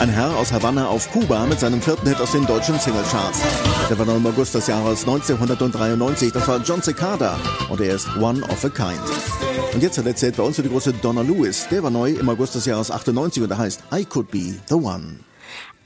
Ein Herr aus Havanna auf Kuba mit seinem 4. Hit aus den deutschen Singlecharts. Der war noch im August des Jahres 1993. Das war John Cicada und er ist One of a Kind. Und jetzt hat er zählt bei uns für die große Donna Lewis. Der war neu im August des Jahres 98 und der heißt I Could Be the One.